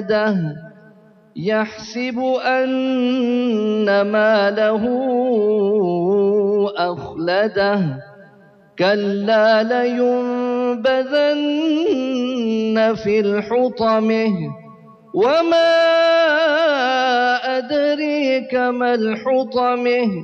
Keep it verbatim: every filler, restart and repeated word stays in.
يحسب أن ماله أخلده كلا لينبذن في الحطمة وما أدريك ما الحطمة